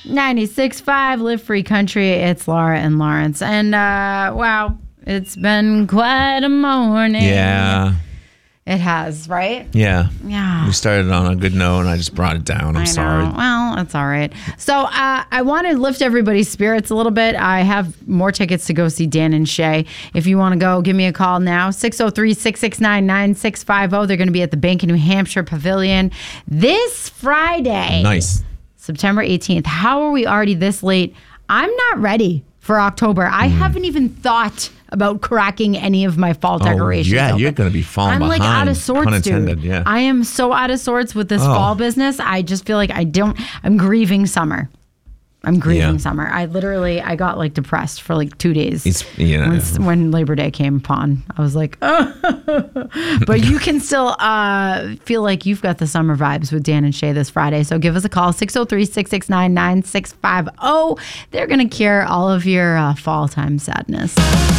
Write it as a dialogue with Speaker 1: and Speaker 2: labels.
Speaker 1: 96.5 Live Free Country. It's Laura and Lawrence. And wow, it's been quite a morning.
Speaker 2: Yeah.
Speaker 1: It has, right?
Speaker 2: Yeah.
Speaker 1: Yeah.
Speaker 2: We started on a good note and I just brought it down. I'm sorry.
Speaker 1: Well, that's all right. So I want to lift everybody's spirits a little bit. I have more tickets to go see Dan and Shay. If you want to go, give me a call now. 603-669-9650. They're going to be at the Bank of New Hampshire Pavilion this Friday.
Speaker 2: Nice.
Speaker 1: September 18th. How are we already this late? I'm not ready for October. I haven't even thought about cracking any of my fall decorations.
Speaker 2: Yeah,
Speaker 1: open.
Speaker 2: You're going to be falling behind.
Speaker 1: I'm like out of sorts,
Speaker 2: pun intended,
Speaker 1: dude.
Speaker 2: Yeah.
Speaker 1: I am so out of sorts with this fall business. I just feel like I'm grieving summer. Summer. I got like depressed for like 2 days. When Labor Day came upon, I was like, oh. But you can still feel like you've got the summer vibes with Dan and Shay this Friday. So give us a call, 603-669-9650. They're going to cure all of your fall time sadness.